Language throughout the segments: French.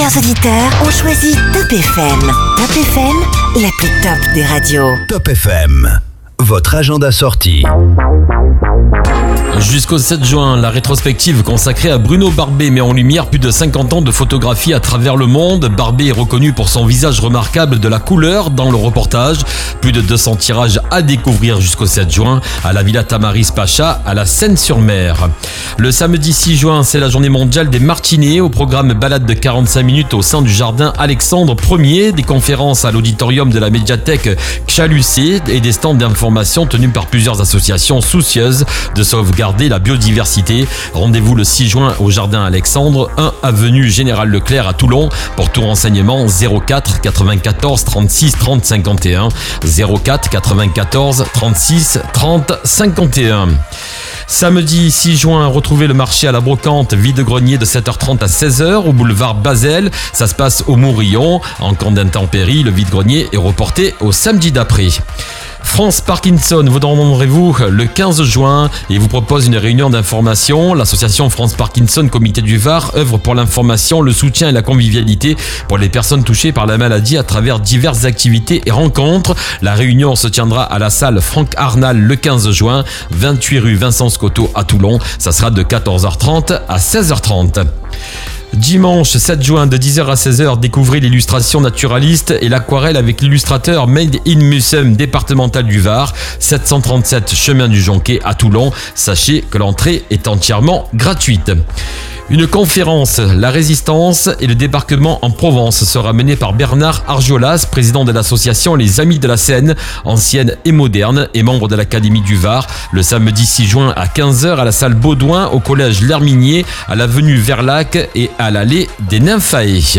meilleurs auditeurs ont choisi Top FM. Top FM, la plus top des radios. Top FM, votre agenda sortie. Jusqu'au 7 juin, la rétrospective consacrée à Bruno Barbet met en lumière plus de 50 ans de photographie à travers le monde. Barbet est reconnu pour son visage remarquable de la couleur dans le reportage. Plus de 200 tirages à découvrir jusqu'au 7 juin à la Villa Tamaris Pacha à la Seine-sur-Mer. Le samedi 6 juin, c'est la journée mondiale des martinets. Au programme balade de 45 minutes au sein du jardin Alexandre Ier, des conférences à l'auditorium de la médiathèque Chalucé et des stands d'information tenus par plusieurs associations soucieuses de sauvegarder la biodiversité. Rendez-vous le 6 juin au jardin Alexandre, 1 avenue Général Leclerc à Toulon. Pour tout renseignement, 04 94 36 30 51, 04 94 36 30 51. Samedi 6 juin, retrouvez le marché à la Brocante, vide-grenier de 7h30 à 16h au boulevard Basel. Ça se passe au Mourillon. En cas d'intempérie, le vide-grenier est reporté au samedi d'après. France Parkinson, vous rendez-vous le 15 juin et vous propose une réunion d'information. L'association France Parkinson Comité du Var œuvre pour l'information, le soutien et la convivialité pour les personnes touchées par la maladie à travers diverses activités et rencontres. La réunion se tiendra à la salle Franck Arnal le 15 juin, 28 rue Vincent Scotto à Toulon. Ça sera de 14h30 à 16h30. Dimanche 7 juin de 10h à 16h, découvrez l'illustration naturaliste et l'aquarelle avec l'illustrateur Made in Museum départemental du Var, 737 chemin du Jonquet à Toulon. Sachez que l'entrée est entièrement gratuite. Une conférence, la résistance et le débarquement en Provence, sera menée par Bernard Argiolas, président de l'association Les Amis de la Seine, ancienne et moderne, et membre de l'Académie du Var, le samedi 6 juin à 15h à la salle Baudouin, au collège L'Herminier, à l'avenue Verlac et à l'allée des Nymphaées.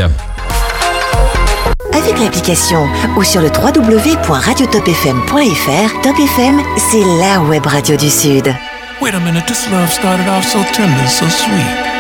Avec l'application ou sur le www.radiotopfm.fr, Top FM, c'est la web radio du Sud. Wait a minute, this love started off so tender, so sweet.